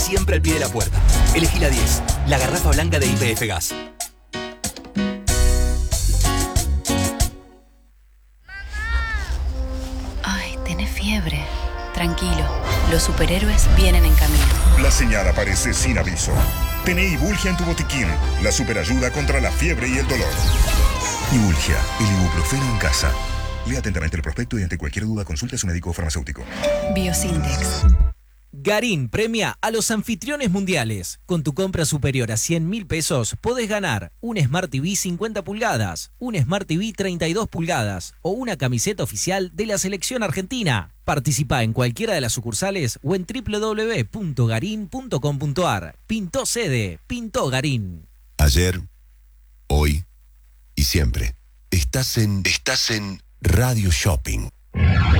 siempre al pie de la puerta. Elegí la 10, la garrafa blanca de YPF Gas. Ay, tenés fiebre. Tranquilo, los superhéroes vienen en camino. La señal aparece sin aviso. Tené Ibulgia en tu botiquín, la superayuda contra la fiebre y el dolor. Ibulgia, el ibuprofeno en casa. Lea atentamente el prospecto y ante cualquier duda consulte a su médico o farmacéutico. Biosintex. Garín premia a los anfitriones mundiales. Con tu compra superior a 100.000 pesos podés ganar un Smart TV 50 pulgadas, un Smart TV 32 pulgadas o una camiseta oficial de la selección argentina. Participa en cualquiera de las sucursales o en www.garin.com.ar. Pintó sede, pintó Garín. Ayer, hoy y siempre. Estás en Radio Shopping.